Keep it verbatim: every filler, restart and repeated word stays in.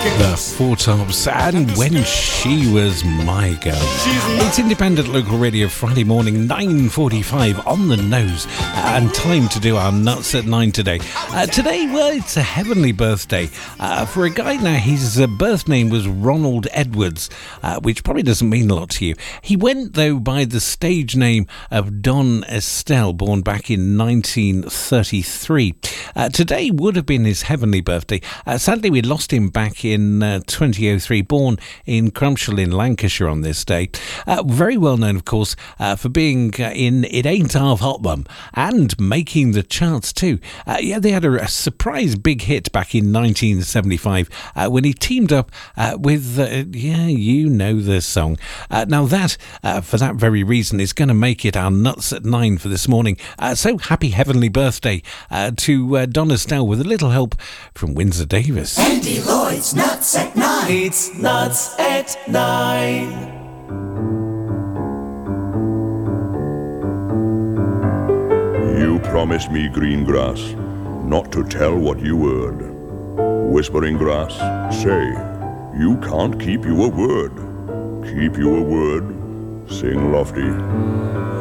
The Four Tops and When She Was My Girl. It's independent local radio Friday morning, nine forty-five on the nose, and time to do our nuts at nine today. Uh, today, well, it's a heavenly birthday uh, for a guy. Now, his uh, birth name was Ronald Edwards, uh, which probably doesn't mean a lot to you. He went, though, by the stage name of Don Estelle, born back in nineteen thirty-three. Uh, today would have been his heavenly birthday. Uh, sadly, we lost him back in uh, twenty oh three, born in Crumpshall in Lancashire on this day. Uh, very well known, of course, uh, for being uh, in It Ain't Half Hot Mum and making the charts too. Uh, yeah, they had a, a surprise big hit back in nineteen seventy-five uh, when he teamed up uh, with, uh, yeah, you know the song. Uh, now that, uh, for that very reason, is going to make it our nuts at nine for this morning. Uh, so happy heavenly birthday uh, to uh, Don Estelle with a little help from Windsor Davis. Andy Lloyd's Nuts at Nine. It's Nuts at Nine. You promised me green grass, not to tell what you heard. Whispering grass, say, you can't keep your word. Keep your word, sing lofty.